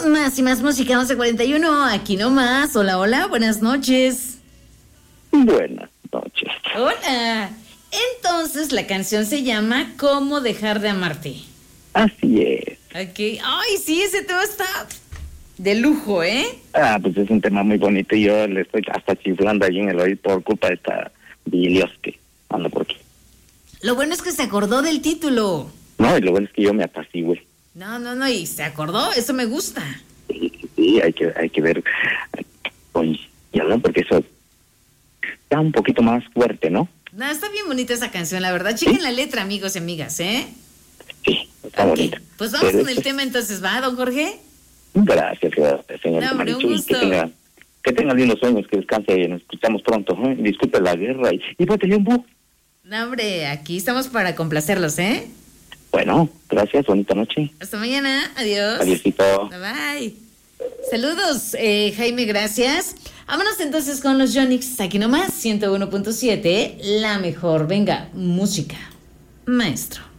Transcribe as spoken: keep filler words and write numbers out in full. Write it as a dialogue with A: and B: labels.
A: con más y más música. once cuarenta y uno, aquí nomás. Hola, hola, buenas noches.
B: Buenas noches.
A: Hola. Entonces, la canción se llama ¿Cómo dejar de amarte?
B: Así es.
A: Ok. Ay, sí, ese tema está de lujo, ¿eh?
B: Ah, pues es un tema muy bonito y yo le estoy hasta chiflando ahí en el oído por culpa de esta Bilios que anda por aquí.
A: Lo bueno es que se acordó del título.
B: No, y lo bueno es que yo me apacigüe.
A: No, no, no, y se acordó, eso me gusta.
B: Sí, sí, hay que, hay que ver. Oye, ya no, porque eso está un poquito más fuerte, ¿no?
A: No, está bien bonita esa canción, la verdad. Chequen
B: ¿Sí?
A: la letra, amigos y amigas, ¿eh?
B: Sí, está
A: Ok,
B: bonita.
A: pues vamos
B: Pero
A: con el
B: esto-
A: tema entonces, ¿va, don Jorge?
B: Gracias, gracias, señor
A: No, hombre, un
B: Marichu, y
A: gusto.
B: que tenga, que tenga lindos sueños, que descanse y nos escuchamos pronto. ¿eh? Disculpe la guerra y, y bótele un bu.
A: No, hombre, aquí estamos para complacerlos, ¿eh?
B: Bueno, gracias, bonita noche.
A: Hasta mañana, adiós.
B: Adiósito.
A: Bye bye. Saludos, eh, Jaime, gracias. Vámonos entonces con los Yonix, aquí nomás, ciento uno punto siete, la mejor. Venga, música, maestro.